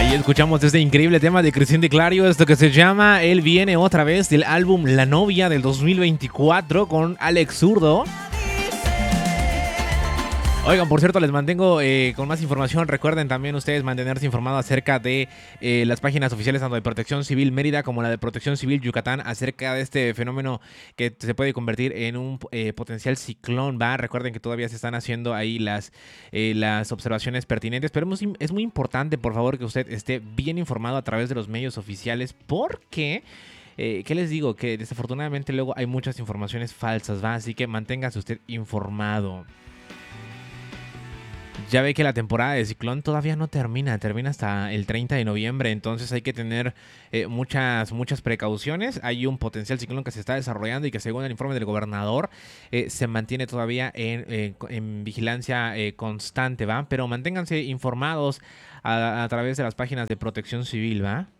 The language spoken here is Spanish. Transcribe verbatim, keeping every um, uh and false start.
Ahí escuchamos este increíble tema de Cristian de Clario, esto que se llama Él viene otra vez, del álbum La Novia del dos mil veinticuatro con Alex Zurdo. Oigan, por cierto, les mantengo eh, con más información. Recuerden también ustedes mantenerse informados acerca de eh, las páginas oficiales tanto de Protección Civil Mérida como la de Protección Civil Yucatán acerca de este fenómeno que se puede convertir en un eh, potencial ciclón, ¿va? Recuerden que todavía se están haciendo ahí las, eh, las observaciones pertinentes, pero es muy, es muy importante, por favor, que usted esté bien informado a través de los medios oficiales porque... Eh, ¿Qué les digo? Que desafortunadamente luego hay muchas informaciones falsas, ¿va? Así que manténgase usted informado. Ya ve que la temporada de ciclón todavía no termina, termina hasta el treinta de noviembre, entonces hay que tener eh, muchas, muchas precauciones. Hay un potencial ciclón que se está desarrollando y que según el informe del gobernador eh, se mantiene todavía en, eh, en vigilancia eh, constante, ¿va? Pero manténganse informados a, a través de las páginas de Protección Civil, ¿va?